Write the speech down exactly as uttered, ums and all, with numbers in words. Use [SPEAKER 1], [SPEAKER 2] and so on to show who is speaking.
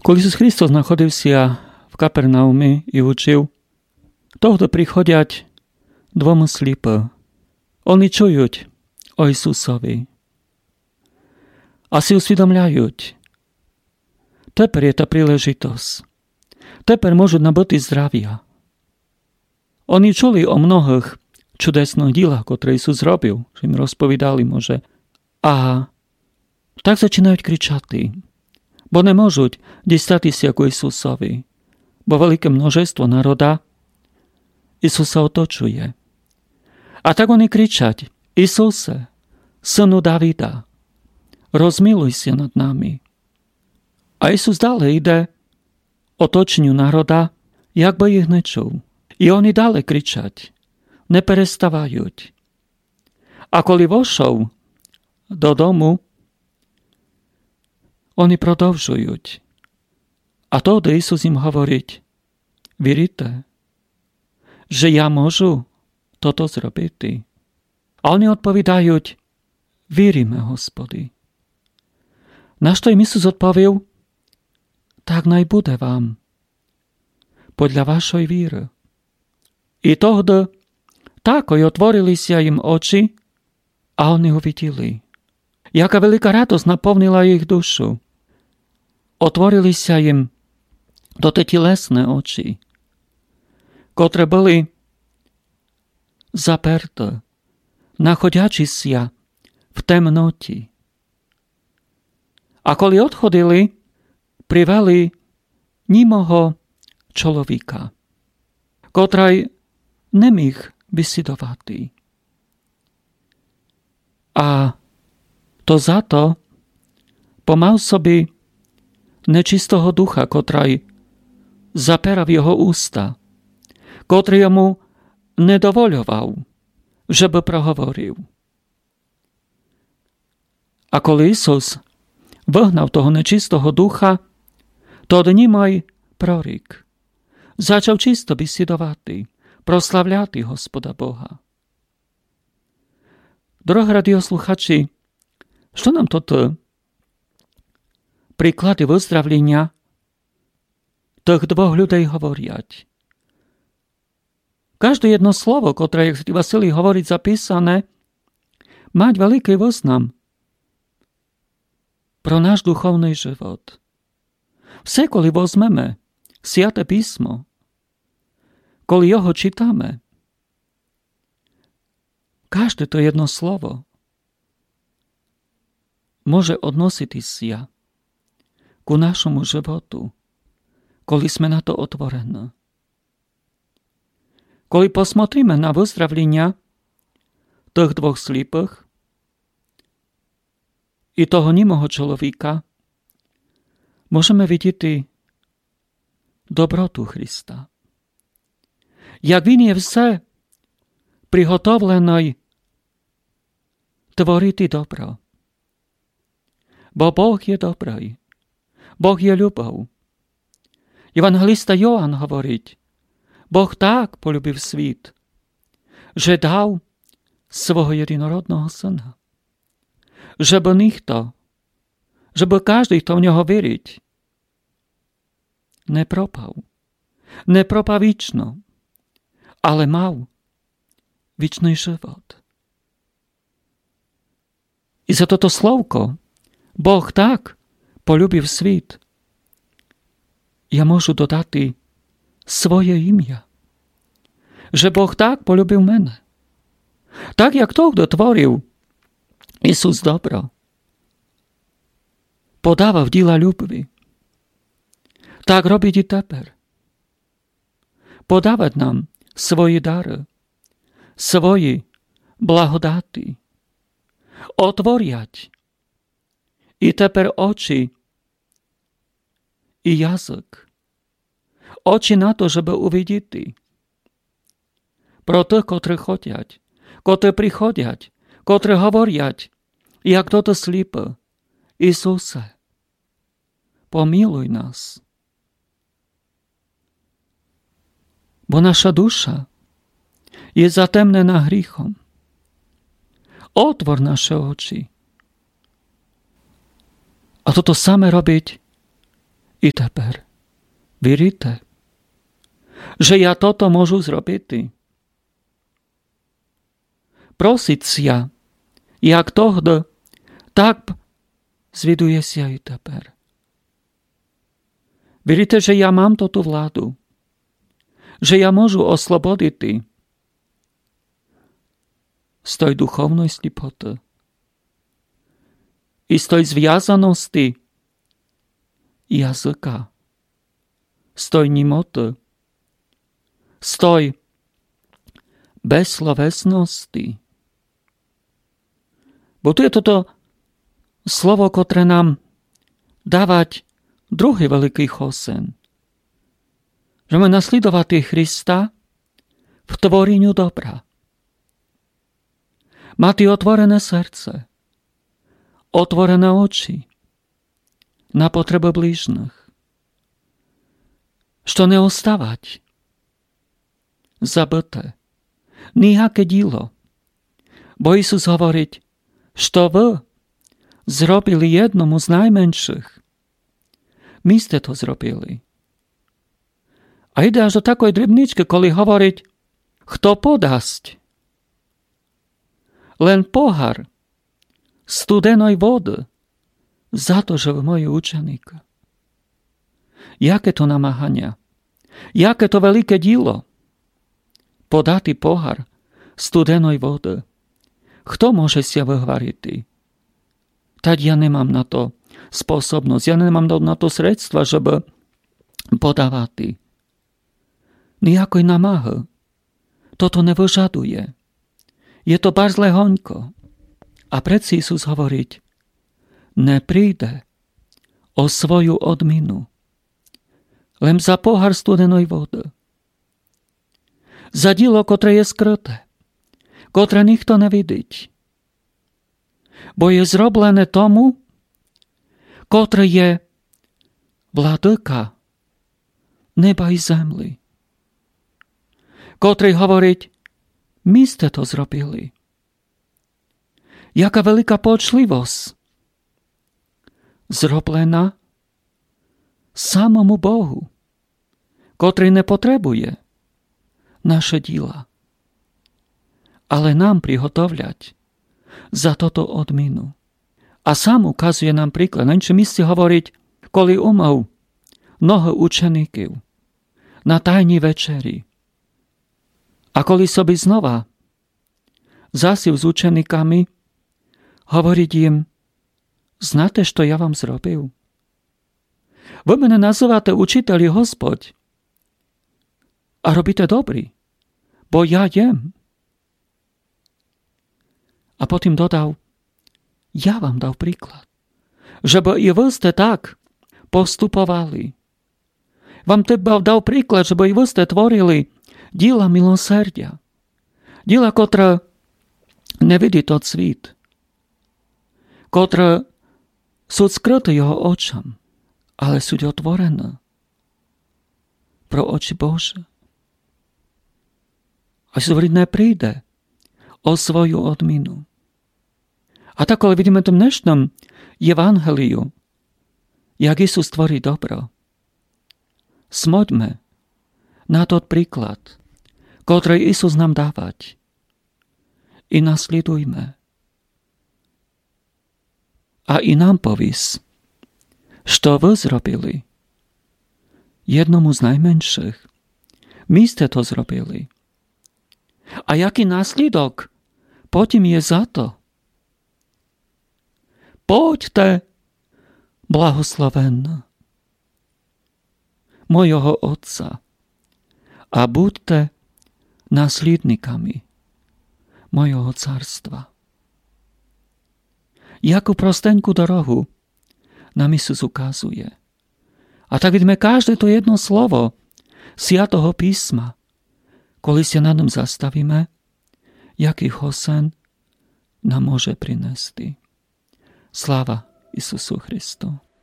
[SPEAKER 1] Коли Ісус Христос знаходився в Капернаумі і учив, тогда приходять двома сліпі. Вони чують о Ісусові. А си усвідомляють, тепер є та príležitosť. Тепер можуть набути здрав'я. Вони чули о многих чудесних ділах, котрі Ісус зробив, що їм розповідали, може. А так починають кричати, бо не можуть дістатися як у Ісусові, бо велике множество народа Ісуса оточує. А так вони кричать: Ісусе, Сину Давида, розмилуйся над нами. А Ісус далі йде оточенню народа, якби їх не чув. І вони далі кричать, не переставають. А коли вийшов додому, вони продовжують. А тоді Ісус їм говорить: вірите, що я можу toto зробити? А вони відповідають: віримо, Господи. На що їм Ісус відповів: так най буде вам, podľa вашої віри. І тоді так й отворилися їм очі, а вони увиділи. Яка велика радость наповнила їх душу. Отворилися їм до те тілесні очі, котре були заперті, знаходячися в темноті. А коли odchodili, привели німого чоловіка, котрий не міг бесідувати. А то за то помав собі нечистого духа, котрий запирав його уста, котрий йому не доволював, щоб проговорив. А коли Ісус вигнав того нечистого духа, тоді німий прорік зачав чисто бесідувати, прославляти Господа Бога. Дорогі радіослухачі, що нам тут приклади виздравлення тих двох людей говорять? Кожне jedno слово, котре, як Василій говорить, записане, має великий визнам про наш духовний живот. Все, коли возьмeme Святе Письмо, коли його читаме, кожне то jedno слово може odnosитися ku нашому животу, коли сме на то отворені. Коли посмотрíme на виздравлення тих двох сліпих і того німого чоловіка, можемо видіти доброту Христа. Як Він є все приготовлений творити добро. Бо Бог є добрий. Бог є любов. Євангелиста Йоанн говорить: Бог так полюбив світ, що дав свого єдинородного Сина, щоб ніхто, щоб кожен, хто в нього вірить, не пропав, не пропав вічно, але мав вічний живот. І за тото словко Бог так полюбив світ, я можу додати своє ім'я, що Бог так полюбив мене. Так, як той, хто творив Ісус добро, подавав діла любові, так робить і тепер. Подавать нам свої дари, свої благодати, отворять і тепер очі і язик, очі на то, щоб увидіти про тих, котрі ходять, котрі приходять, котрі говорять, як тото сліпе: Ісусе, помилуй нас. Бо наша душа є затемнена гріхом. Отвор наші очі. А то саме робить I teper. Vírite, že ja toto môžu zrobiť ty? Prosiť ja, jak tohdo, tak zviduje si aj teper. Vírite, že ja mám toto vládu, že ja môžu oslobodiť ty z tej duchovnej slipoty i z tej zviazanosti jazyka, z tej nimoty, z tej bezslovesnosti. Bo tu je toto slovo, ktoré nám dávať druhý veľký chosen. Že máme nasledovať Krista v tvoreniu dobra. Mať otvorené srdce, otvorené oči na potreby blížnych. Što neostávať zabité, nijaké dílo. Bo Isus hovoriť, što vy zrobili jednomu z najmenších, my ste to zrobili. A ide až do takoj drobničky, koli hovoriť, kto podasť len pohár studenej vody za to, že v moji učeník. Jaké to namáhania, jaké to veľké dílo, podátý pohár studenej vody. Kto môže si vyhvariť ty? Tak ja nemám na to spôsobnosť, ja nemám na to sredstva, żeby podávať ty. Nijakoj namáhy. Toto nevyžaduje. Je to barzle hoňko. A predsi Isus hovoriť, nepríde o svoju odminu, len za pohár studenej vody. Za dílo, ktoré je skryté, ktoré nikto nevidí. Bo je zroblené tomu, ktorý je vladyka neba i zemli. Ktorý hovoriť, my ste to zrobili. Jaká veľká počlivosť zroblená samomu Bohu, ktorý nepotrebuje naše díla, ale nám prihotovľať za toto odminu. A sám ukazuje nám príklad. Na ničom mieste hovoriť, koli umov mnoho učeníkov na tajní večeri. A koli soby znova zasiv s učeníkami, hovoriť im, znáte, što ja vám zrobil? Vy mene nazývate učiteľi Hospod a robíte dobrý, bo ja jem. A potom dodal, ja vám dal príklad, že by i vy ste tak postupovali. Vám teba dal príklad, že by i vy ste tvorili díla milosrdia. Díla, ktoré nevidí to cvít, ktoré sú skryté jeho očam, ale sú otvorené pro oči Bože. A si hovoriť, nepríde o svoju odminu. A tak, ale vidíme v tom dnešnom evangeliu, jak Isus tvorí dobro. Smoďme na to príklad, ktorý Isus nám dávať. I nasledujme. A i nám povís, što vy zrobili jednomu z najmenších. My ste to zrobili. A jaký následok potom je za to? Poďte, blahosloven mojho Otca, a buďte následníkami mojho carstva. Jakú prostenku dorohu nám Isus ukazuje. A tak vidíme každé to jedno slovo Sviatého písma, koli sa na ňom zastavíme, jaký hosen nám môže prinesti. Sláva Isusu Christu.